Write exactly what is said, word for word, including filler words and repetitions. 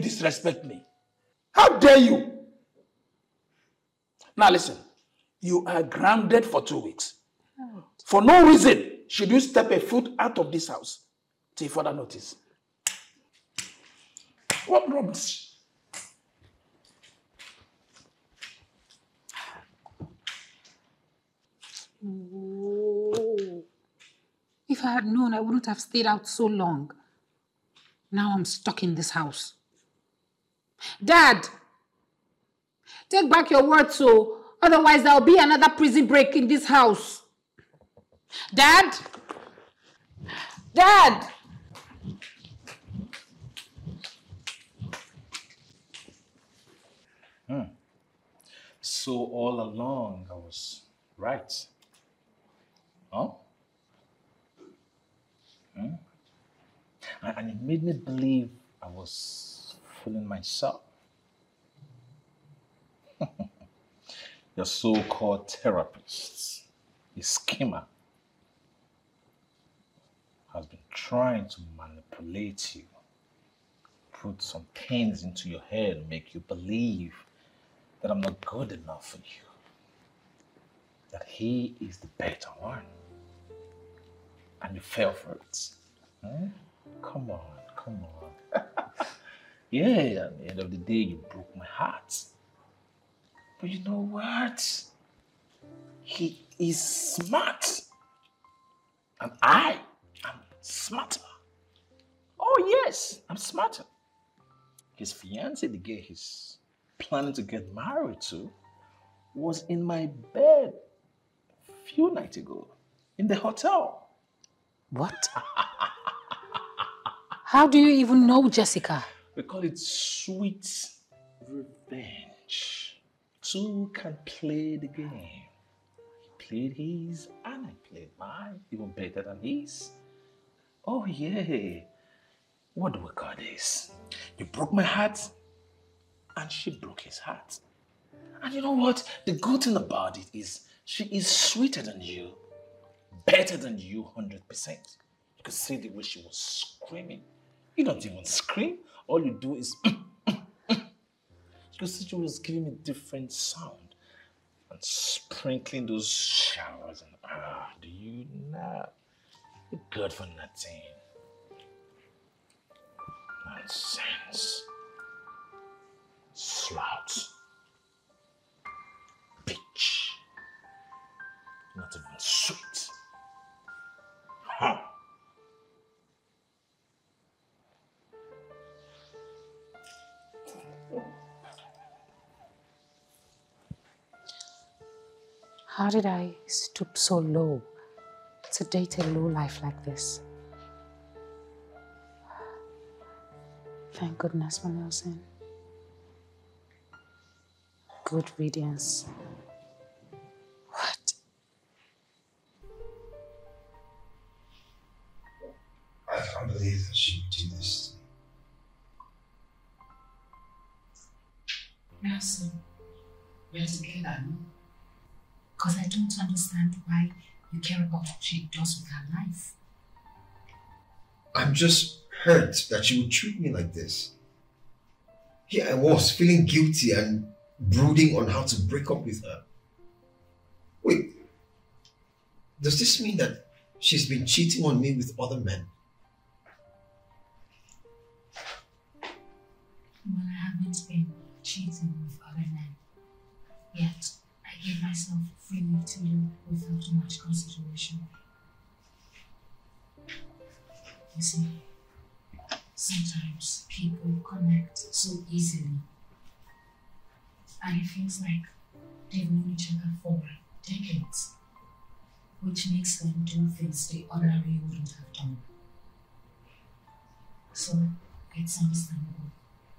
disrespect me? How dare you? Now listen, you are grounded for two weeks. Oh. For no reason should you step a foot out of this house till further notice. What rubbish? Oh. If I had known, I wouldn't have stayed out so long. Now I'm stuck in this house. Dad! Take back your words, so otherwise there'll be another prison break in this house. Dad! Dad! Hmm. So all along I was right. Huh? Hmm? And it made me believe I was fooling myself. Your so-called therapist, a schemer, has been trying to manipulate you, put some things into your head, make you believe that I'm not good enough for you, that he is the better one, and you fell for it. Hmm? Come on, come on. Yeah, at the end of the day, you broke my heart. But you know what? He is smart. And I am smarter. Oh yes, I'm smarter. His fiancée, the girl he's planning to get married to, was in my bed a few nights ago in the hotel. What? How do you even know Jessica? We call it sweet revenge. Two can play the game. He played his and I played mine, even better than his. Oh yeah. What do we call this? You broke my heart and she broke his heart. And you know what? The good thing about it is she is sweeter than you, better than you one hundred percent. You could see the way she was screaming. You don't even scream. All you do is because she was giving me different sound and sprinkling those showers and ah, do you know? You're good for nothing. Nonsense. Slout. Bitch. Not even sweet. Huh. How did I stoop so low to date a low life like this? Thank goodness for Nelson. Good riddance. What? I can't believe that she would do this. Nelson, we're together, no? Because I don't understand why you care about what she does with her life. I'm just hurt that she would treat me like this. Here I was, feeling guilty and brooding on how to break up with her. Wait, does this mean that she's been cheating on me with other men? Well, I haven't been cheating with other men. Yet, I gave myself freely to you without much consideration. You see, sometimes people connect so easily. And it feels like they've known each other for decades, which makes them do things they ordinarily wouldn't have done. So, it's understandable